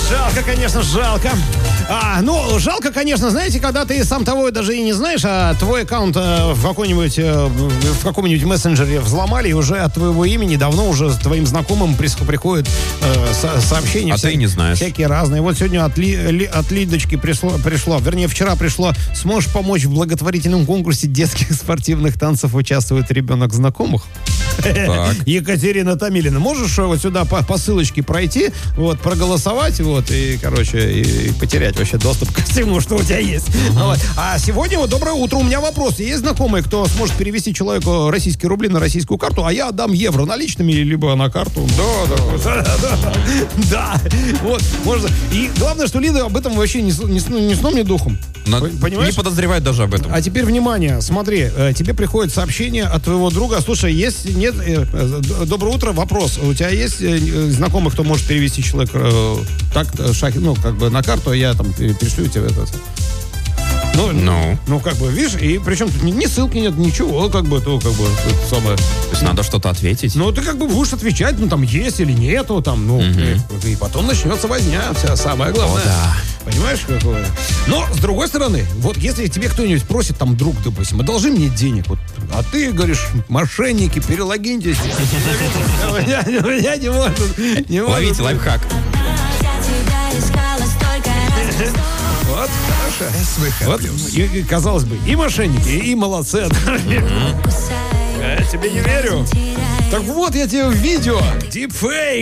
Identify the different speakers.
Speaker 1: Жалко, конечно, жалко. Жалко, конечно, знаете, когда ты сам того даже и не знаешь, а твой аккаунт в каком-нибудь мессенджере взломали, и уже от твоего имени давно уже твоим знакомым приходят сообщения.
Speaker 2: А ты не знаешь.
Speaker 1: Всякие разные. Вот сегодня от Лидочки пришло, вернее, вчера пришло: сможешь помочь в благотворительном конкурсе детских спортивных танцев, участвует ребенок знакомых?
Speaker 2: Так.
Speaker 1: Екатерина Томилина. Можешь вот сюда по ссылочке пройти, вот, проголосовать, вот, и, короче, и потерять вообще доступ ко всему, что у тебя есть. Вот. А сегодня, вот, доброе утро, у меня вопрос. Есть знакомые, кто сможет перевести человеку российские рубли на российскую карту, а я отдам евро наличными, либо на карту? Да. Вот, можно. И главное, что Лида об этом вообще ни сном, ни духом. Понимаешь?
Speaker 2: Не подозревает даже об этом.
Speaker 1: А теперь, внимание, смотри, тебе приходит сообщение от твоего друга: слушай, нет, доброе утро, вопрос, у тебя есть знакомый, кто может перевести человека на карту, а я там перешлю тебе это? Видишь, и причем тут ни ссылки нет, ничего, самое.
Speaker 2: То есть надо что-то ответить?
Speaker 1: Ты будешь отвечать, там есть или нету, и потом начнется возня, вся самое главное.
Speaker 2: О, да.
Speaker 1: Понимаешь, какое? Но, с другой стороны, вот если тебе кто-нибудь просит, друг, допустим, одолжи мне денег, вот, а ты говоришь: мошенники, перелогиньтесь. Я не могу.
Speaker 2: Ловите лайфхак.
Speaker 1: Вот, хорошо. Вот, казалось бы, и мошенники, и молодцы. Я тебе не верю. Так вот, я тебе в видео. Deepfake.